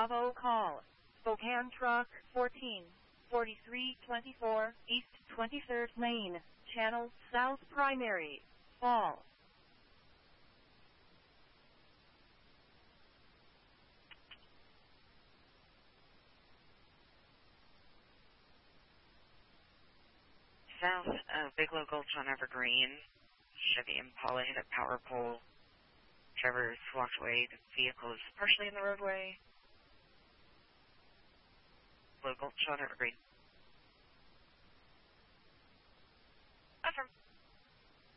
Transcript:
Bravo call. Spokane Truck 14, 4324, East 23rd Lane, Channel South Primary, Fall. South of Bigelow Gulch on Evergreen, Chevy Impala hit a power pole. Driver's walked away. The vehicle is partially in the roadway. Bigelow Gulch on Evergreen. Affirm.